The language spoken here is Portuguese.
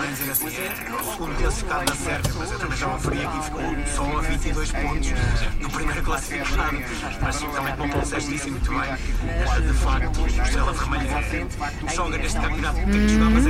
também dizer assim, o segundo classificado na Sérvia, mas eu também já oferi aqui, ficou só a 22 pontos do primeiro classificado, mas também como o Sérgio disse muito bem, de facto, o Estrela Vermelha joga neste campeonato, tem que jogar, mas